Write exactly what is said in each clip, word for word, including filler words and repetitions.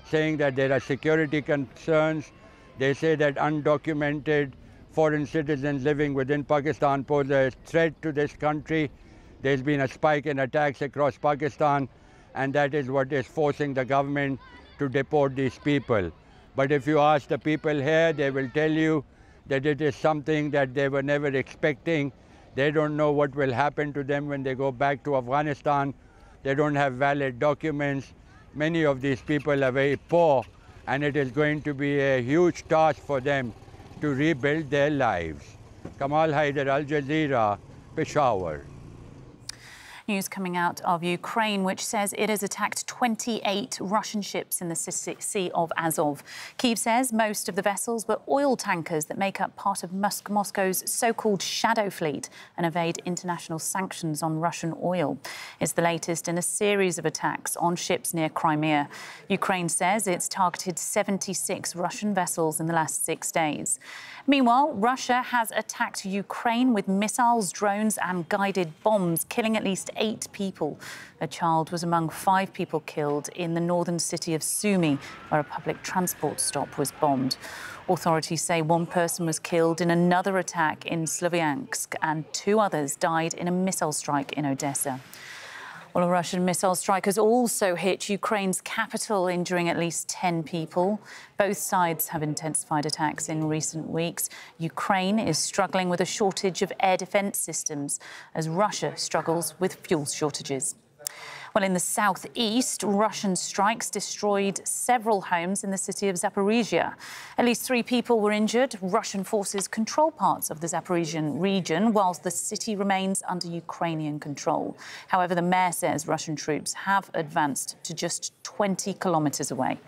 saying that there are security concerns. They say that undocumented foreign citizens living within Pakistan pose a threat to this country. There's been a spike in attacks across Pakistan, and that is what is forcing the government to deport these people. But if you ask the people here, they will tell you that it is something that they were never expecting. They don't know what will happen to them when they go back to Afghanistan. They don't have valid documents. Many of these people are very poor, and it is going to be a huge task for them to rebuild their lives. Kamal Haider, Al Jazeera, Peshawar. News coming out of Ukraine, which says it has attacked twenty-eight Russian ships in the Sea of Azov. Kyiv says most of the vessels were oil tankers that make up part of Mos Moscow's so-called shadow fleet and evade international sanctions on Russian oil. It's the latest in a series of attacks on ships near Crimea. Ukraine says it's targeted seventy-six Russian vessels in the last six days. Meanwhile, Russia has attacked Ukraine with missiles, drones and guided bombs, killing at least eight people. A child was among five people killed in the northern city of Sumy, where a public transport stop was bombed. Authorities say one person was killed in another attack in Slovyansk and two others died in a missile strike in Odessa. Well, a Russian missile strike has also hit Ukraine's capital, injuring at least ten people. Both sides have intensified attacks in recent weeks. Ukraine is struggling with a shortage of air defence systems as Russia struggles with fuel shortages. Well, in the southeast, Russian strikes destroyed several homes in the city of Zaporizhia. At least three people were injured. Russian forces control parts of the Zaporizhian region, whilst the city remains under Ukrainian control. However, the mayor says Russian troops have advanced to just twenty kilometres away.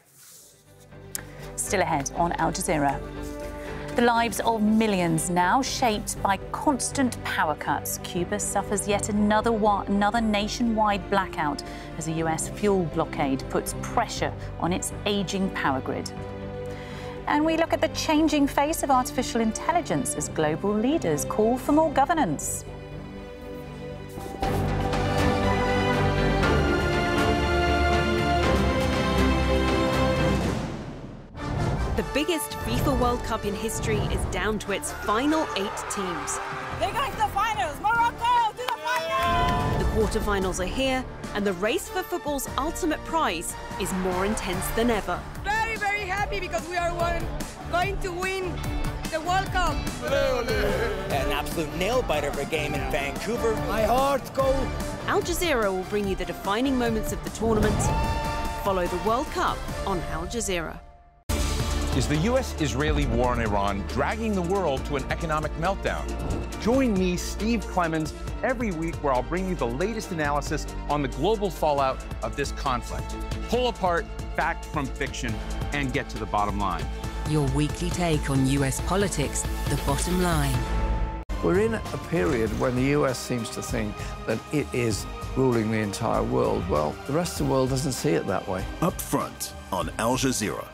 Still ahead on Al Jazeera. The lives of millions now shaped by constant power cuts. Cuba suffers yet another, another nationwide blackout as the U S fuel blockade puts pressure on its ageing power grid. And we look at the changing face of artificial intelligence as global leaders call for more governance. The biggest FIFA World Cup in history is down to its final eight teams. They got to the finals! Morocco to the finals! The quarterfinals are here, and the race for football's ultimate prize is more intense than ever. Very, very happy because we are one, going to win the World Cup. An absolute nail-biter of a game in Vancouver. My heart go. Al Jazeera will bring you the defining moments of the tournament. Follow the World Cup on Al Jazeera. Is the U S Israeli war on Iran dragging the world to an economic meltdown? Join me, Steve Clemons, every week where I'll bring you the latest analysis on the global fallout of this conflict. Pull apart fact from fiction and get to the bottom line. Your weekly take on U S politics, the bottom line. We're in a period when the U S seems to think that it is ruling the entire world. Well, the rest of the world doesn't see it that way. Up Front on Al Jazeera.